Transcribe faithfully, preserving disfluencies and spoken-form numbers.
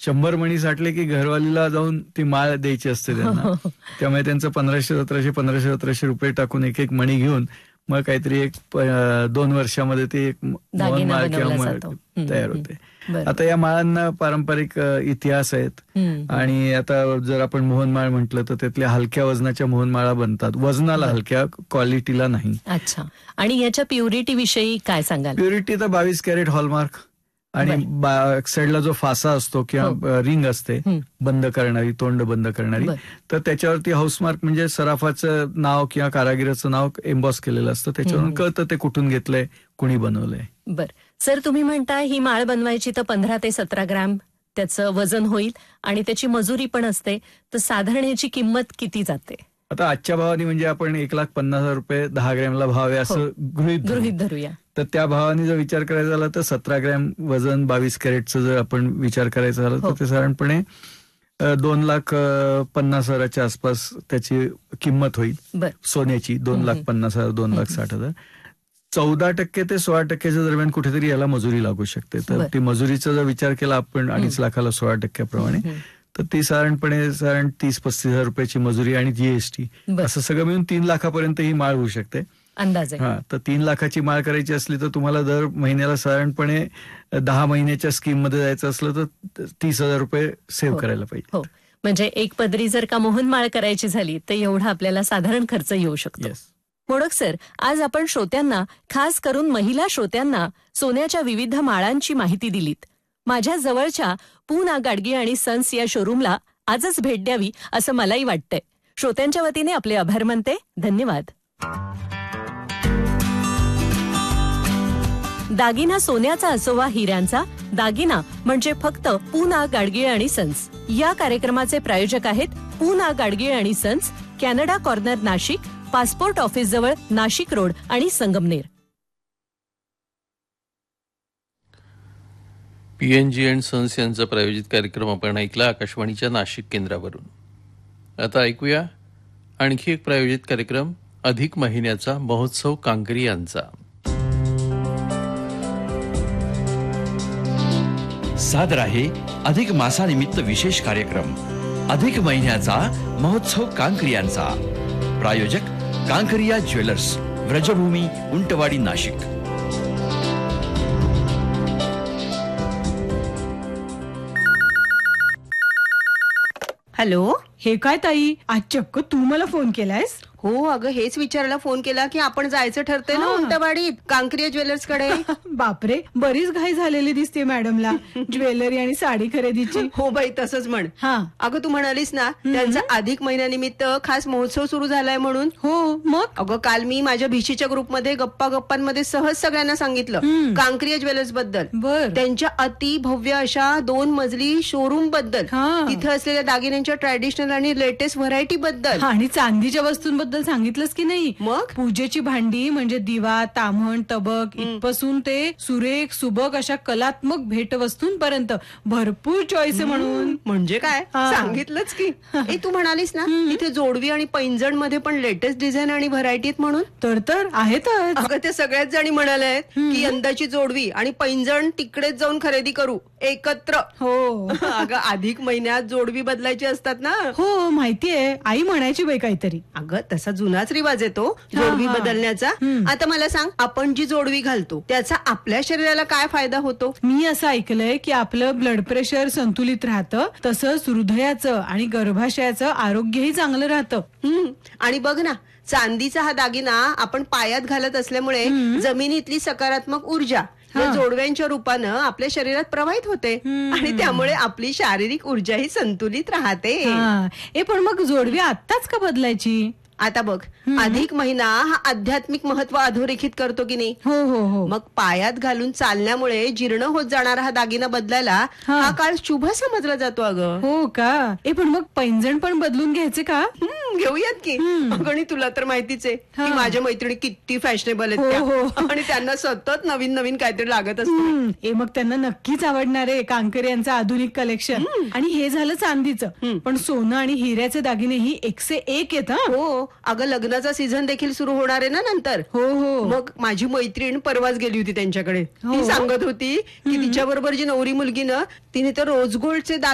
शंभर मणी साठले की घरवालीला जाऊन ती माळ द्यायची असते त्यांना. त्यामुळे त्यांचं पंधराशे सतराशे पंधराशे सतराशे रुपये टाकून एक एक मणी घेऊन मग काहीतरी एक दोन वर्षामध्ये ती एक मोहन माळ किंवा तयार होते. आता या माळांना पारंपरिक इतिहास आहेत आणि आता जर आपण मोहनमाळ म्हटलं तर त्यातल्या हलक्या वजनाच्या मोहनमाळा बनतात, वजनाला हलक्या, क्वालिटीला नाही. अच्छा. आणि याच्या प्युरिटी विषयी काय सांगाल? प्युरिटी तर बावीस कॅरेट हॉलमार्क आणि साईडला जो फासा असतो किंवा रिंग असते बंद करणारी, तोंड बंद करणारी, तर त्याच्यावरती हाऊसमार्क म्हणजे सराफाचं नाव किंवा कारागिराचं नाव एम्बॉस केलेलं असतं. त्याच्यावरून कळतं ते कुठून घेतलंय, कुणी बनवलंय. बर सर, तुम्ही म्हणताय ही माळ बनवायची तर पंधरा ते सतरा ग्रॅम त्याचं वजन होईल आणि त्याची मजुरी पण असते, तर साधारण याची किंमत किती जाते? आता आजच्या भावाने म्हणजे आपण एक लाख पन्नास हजार रुपये दहा ग्रॅमला भाव आहे असं गृहित गृहित धरूया. तर त्या भावाने जर विचार करायचा झाला तर सतरा ग्रॅम वजन बावीस कॅरेटचं जर आपण विचार करायचा झाला तर ते साधारणपणे दोन लाख पन्नास हजाराच्या आसपास त्याची किंमत होईल सोन्याची. दोन लाख पन्नास हजार दोन लाख साठ हजार चौदा टक्के ते सोळा टक्क्याच्या दरम्यान कुठेतरी याला मजुरी लागू शकते. तर ती मजुरीचा जर विचार केला आपण अडीच लाखाला सोळा टक्क्याप्रमाणे तर ती साधारणपणे साधारण तीस पस्तीस हजार रुपयाची मजुरी आणि जीएसटी असं सगळं मिळून तीन लाखापर्यंत ही माळ होऊ शकते अंदाजे. हा, तर तीन लाखाची माळ करायची असली तर तुम्हाला दर महिन्याला साधारणपणे दहा महिन्याच्या स्कीम मध्ये जायचं असलं तर तीस हजार रुपये सेव्ह करायला पाहिजे. म्हणजे एक पदरी जर का मोहन माळ करायची झाली तर एवढा आपल्याला साधारण खर्च येऊ शकतो. मोडक सर, आज आपण श्रोत्यांना, खास करून महिला श्रोत्यांना, सोन्याच्या विविध माळांची माहिती दिलीत. माझ्या जवळच्या पूना गाडगी आणि सन्स या शोरूमला आजच भेट द्यावी असं मलाही वाटतंय. श्रोत्यांच्या वतीने आपले आभार मानते. धन्यवाद. दागिना सोन्याचा असो वा हिऱ्यांचा, दागिना म्हणजे फक्त पूना गाडगीळ आणि सन्स. या कार्यक्रमाचे प्रायोजक आहेत पूना गाडगीळ आणि sons, Canada corner, Nashik, passport office जवळ, नाशिक रोड आणि संगमनेर. पीएनजी अँड सन्स यांचा प्रायोजित कार्यक्रम आपण ऐकला आकाशवाणीच्या नाशिक केंद्रावरून. आता ऐकूया आणखी एक प्रायोजित कार्यक्रम, अधिक महिन्याचा महोत्सव कांकरी यांचा. सादर आहे अधिक मासानिमित्त विशेष कार्यक्रम, अधिक महिन्याचा महोत्सव कांकरी यांचा. प्रायोजक कांकरिया ज्वेलर्स, व्रजभूमी, उंटवाडी, नाशिक. हॅलो, हे काय ताई, आज चक्क तू मला फोन केलायस? हो अगं, हेच विचारायला फोन केला की आपण जायचं ठरतंय ना उंटवाडीत कांकरिया ज्वेलर्स कडे. बापरे, बरीच घाई झालेली दिसते मॅडमला ज्वेलरी आणि साडी खरेदीची. हो बाई, तसंच म्हण. हा अगं, तू म्हणालीस ना त्यांचा अधिक महिन्यानिमित्त खास महोत्सव सुरू झालाय म्हणून. हो मग? अगं, काल मी माझ्या भिशीच्या ग्रुपमध्ये गप्पा गप्पांमध्ये सहज सगळ्यांना सांगितलं कांकरिया ज्वेलर्स बद्दल, त्यांच्या अति भव्य अशा दोन मजली शोरूम बद्दल, तिथे असलेल्या दागिन्यांच्या ट्रॅडिशनल आणि लेटेस्ट व्हरायटी बद्दल आणि चांदीच्या वस्तूंबद्दल सांगितलंच की नाही. मग पूजेची भांडी म्हणजे दिवा, ताम्हण, तबक इथपासून ते सुरेख सुबक अशा कलात्मक भेटवस्तूंपर्यंत भरपूर चॉईस आहे. म्हणून म्हणजे काय सांगितलंच की. ए, तू म्हणालीस ना इथे जोडवी आणि पैंजण मध्ये पण लेटेस्ट डिझाईन आणि व्हरायटी म्हणून. तर तर आहेतच. अगं, ते सगळ्याच जणी म्हणाले आहेत की यंदाची जोडवी आणि पैंजण तिकडेच जाऊन खरेदी करू एकत्र. हो अगं, अधिक महिन्यात जोडवी बदलायची असतात ना. हो माहितीये, आई म्हणायची बाई काहीतरी. अगं, तसा जुनाच रिवाज येतो जोडवी बदलण्याचा. आता मला सांग, आपण जी जोडवी घालतो त्याचा आपल्या शरीराला काय फायदा होतो? मी असं ऐकलंय की आपलं ब्लड प्रेशर संतुलित राहतं, तसंच हृदयाचं आणि गर्भाशयाचं आरोग्यही चांगलं राहतं. हम्म आणि बघ ना, चांदीचा हा दागिना आपण पायात घालत असल्यामुळे जमिनीतली सकारात्मक ऊर्जा जोडव्यांच्या रूपानं आपल्या शरीरात प्रवाहित होते आणि त्यामुळे आपली शारीरिक ऊर्जाही संतुलित राहते. ए, पण मग जोडवी आत्ताच का बदलायची? आता बघ, अधिक महिना हा आध्यात्मिक महत्व अधोरेखित करतो की नाही. हो हो हो. मग पायात घालून चालण्यामुळे जीर्ण होत जाणारा हा दागिना बदलायला हा काळ शुभ समजला जातो. अगं हो का? ए, पण मग पैंजण पण बदलून घ्यायचे का? घेऊयात की. अगं, तुला तर माहितीच आहे की माझ्या मैत्रिणी किती फॅशनेबल आहेत आणि त्यांना सतत नवीन नवीन काहीतरी लागत असतं. ए, मग त्यांना नक्कीच आवडणार आहे कांकरी यांचं आधुनिक कलेक्शन. आणि हे झालं चांदीचं, पण सोनं आणि हिऱ्याचे दागिने ही एकसे एक आहेत. हो अगं, लग्नाचा सीझन देखील सुरू होणार आहे ना नंतर. हो हो. मग माझी मैत्रीण परवाच गेली होती त्यांच्याकडे. ती सांगत होती की तिच्या बरोबर जी नवरी मुलगी ना, तिने तर रोज गोल्डचे